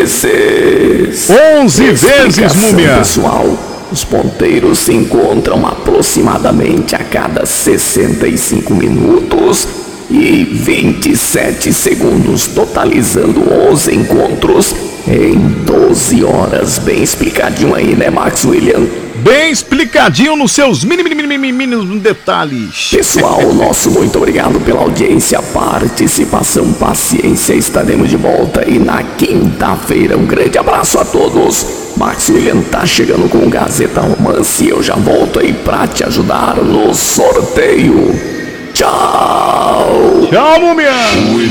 vezes. 11 vezes, Múmia. Pessoal, os ponteiros se encontram aproximadamente a cada 65 minutos e 27 segundos, totalizando 11 encontros em 12 horas. Bem explicadinho aí, né, Max William? Bem explicadinho nos seus mínimos detalhes. Pessoal, nosso muito obrigado pela audiência, participação, paciência. Estaremos de volta aí na quinta-feira. Um grande abraço a todos. Max William tá chegando com o Gazeta Romance. Eu já volto aí pra te ajudar no sorteio. Tchau! Tchau, Múmia!